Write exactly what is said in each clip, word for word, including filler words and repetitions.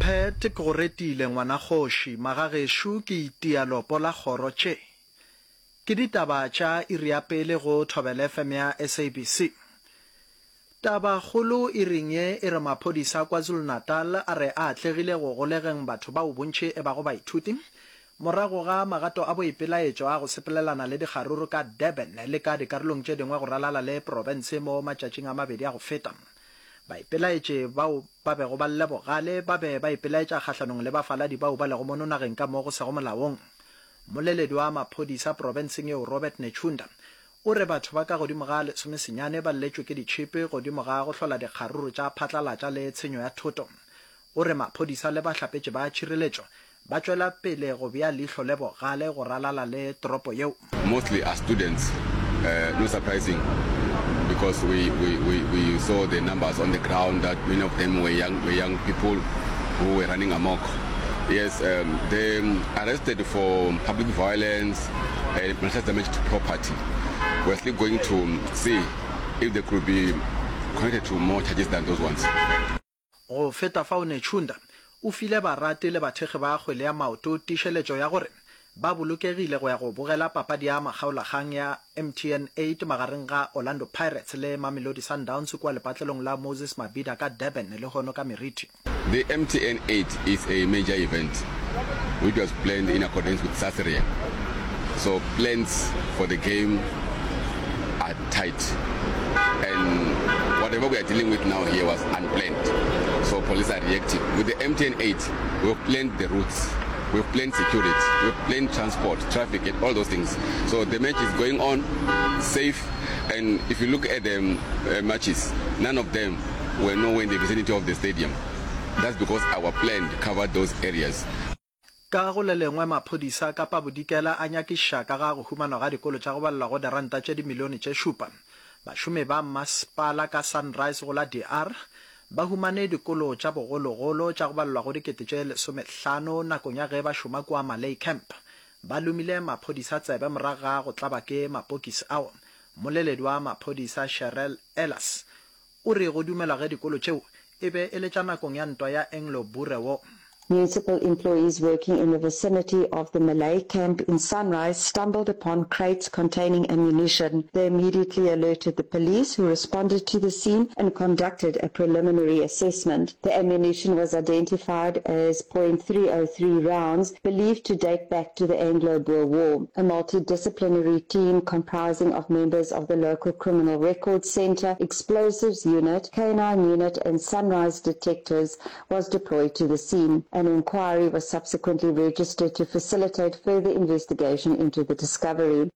Phete ke go retile ngwana kgoši magagesho ke itia lopo la kgoro tše. Ke ditaba tša iri ya pele go Thobela F M ya S A B C. Taba kgolo e reng ye e re maphodisa KwaZulu Natal a re a atlegile go golegeng batho ba o bontšhe e ba go baithuti. Morago ga magato a boipelaetšo a go sepelelana le dikgaruru ka Durban le ka dikarolong tše dingwe go ralala le province mo matšatšing a mabedi a go feta. Baipelaetše bao ba bego ba lebogale ba be ba ipelaetša kgahlanong le bafaladi bao ba lego mo nageng ka mo go sego molaong. Moleledi wa maphodisa provinceng eo Robert Nechunda o re batho ba ka godimo ga lesomesenyane ba lletšwe ke ditšhipi godimo ga go hlola dikgaruru tša phatlalatša le tshenyo ya thoto. O re maphodisa le bahlapetše ba tšhireletšo ba tšwela pele go bea leihlo le bogale go ralala le toropo yeo. Mostly as students, uh, no surprising, because we, we, we, we saw the numbers on the ground that many of them were young, were young people who were running amok. Yes, um, they arrested for public violence and malicious damage to property. We're still going to see if they could be connected to more charges than those ones. Go feta fao Nechunda o file barate le bathegi ba kgwele ya maoto tišeletšo ya gore ba bolokegile go ya go bogela papadi ya makgaolakgang ya M T N eight magareng ga Orlando Pirates le Mamelodi Sundowns kwa lepatlelong la Moses Mabhida ka Durban le gono ka Meriti. The M T N eight is a major event which was planned in accordance with SASRIA. So plans for the game are tight, and whatever we are dealing with now here was unplanned. So police are reacting. With the M T N eight, we've planned the routes, we've planned security, we've planned transport, traffic, and all those things. So the match is going on safe, and if you look at the um, uh, matches, none of them were nowhere in the vicinity of the stadium. That's because our plan covered those areas. Ka go le lengwe maphodisa ka pabodikela a nyakiša ka ga go humanwa ga dikolo tša go balla go diranta tše dimilione tše šupa. Bašomi ba masepala ka Sunrise go la D R ba humane dikolo tša bogologolo tša go ballwa go dikete tše lesomehlano nakong ya ge ba šoma kwa Malay Camp. Ba lumile maphodisa tsebe morago ga go tlaba ke mapokisi ao. Moleledi wa maphodisa Cheryl Ellis o re go dumela ge dikolo tšeo e be e le tša nakong ya ntwa ya Anglo Boerewar. Municipal employees working in the vicinity of the Malay camp in Sunrise stumbled upon crates containing ammunition. They immediately alerted the police, who responded to the scene and conducted a preliminary assessment. The ammunition was identified as point three oh three rounds, believed to date back to the Anglo-Boer War. A multidisciplinary team comprising of members of the local Criminal Records Centre, Explosives Unit, K nine Unit and Sunrise detectives was deployed to the scene. An inquiry was subsequently registered to facilitate further investigation into the discovery.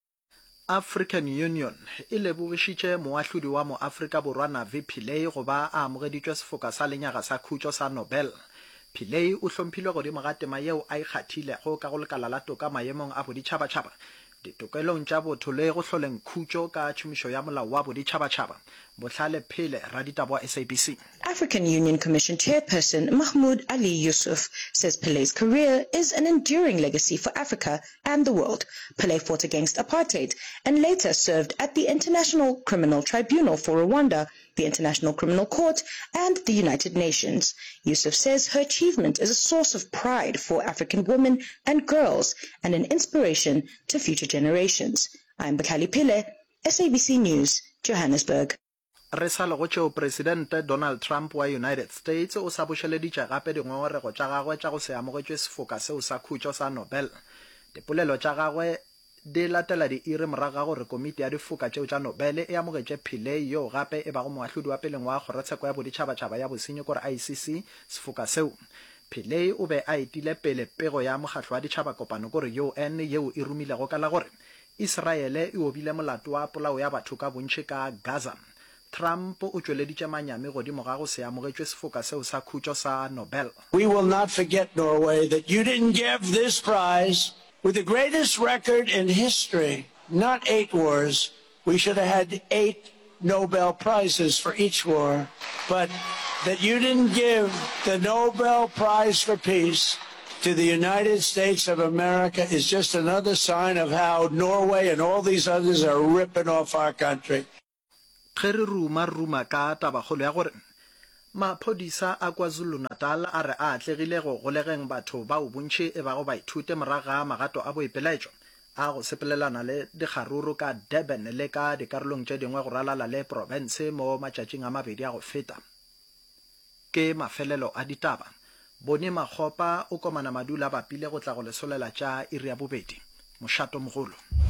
African Union e lebogišitše moahlodi wa mo Afrika Borwa Navi Pillay go ba a amogeditšwe sefoka sa lenyaga sa khutšo sa Nobel. Pillay o hlomphilwe godimo ga tema yeo a ikgathilego ka go lekala la toka maemong a boditšhabatšhaba ditokelong tša botho le go hloleng khutšo ka tšhomišo ya molao wa boditšhabatšhaba. Bohlale Phele, raditaba S A B C. African Union Commission Chairperson Mahmoud Ali Yusuf says Pillay's career is an enduring legacy for Africa and the world. Pillay fought against apartheid and later served at the International Criminal Tribunal for Rwanda, the International Criminal Court, and the United Nations. Yusuf says her achievement is a source of pride for African women and girls and an inspiration to future generations. I'm Bakali Pillay, S A B C News, Johannesburg. Re sa lego tšeo Presidente Donald Trump wa United States o sa bošeleditše gape dingongorego tša gagwe tša go se amogetšwe sefoka seo sa khutšo sa Nobel. Dipolelo tša gagwe di latela di-iri morago ga gore komiti ya difoka tšeo tša Nobel e amogetše Pillay yo gape e bago moahlodi wa peleng wa kgorotsheko ya boditšhabatšhaba ya bosenyi kore I C C sefoka seo. Pillay o be a etile pele pego ya mokgatlo wa ditšhabakopano kore U N yeo e rumilego ka la gore Israele e obile molato wa polao ya batho ka bontši ka Gaza. Trump o tšweleditše manyami godimo ga go se amogetšwe sefoka seo sa khutšo sa Nobel. We will not forget, Norway, that you didn't give this prize with the greatest record in history, not eight wars. We should have had eight Nobel Prizes for each war, but that you didn't give the Nobel Prize for Peace to the United States of America is just another sign of how Norway and all these others are ripping off our country. Ge re ruma ruma ka tabagolo ya gore maphodisa a KwaZulu-Natal a re a atlegile go golegeng batho bao bontši e bago baithute moraga magato a boipelaetšo a go sepelelana le dikgaruru ka Durban le ka dikarolong tše dingwe go ralala le province mo matšatšing a mabedi a go feta. Ke mafelelo a ditaba. Bone Makgopa o komana madula bapile go tla go lesolela tša iri ya bobedi. Mošato mogolo.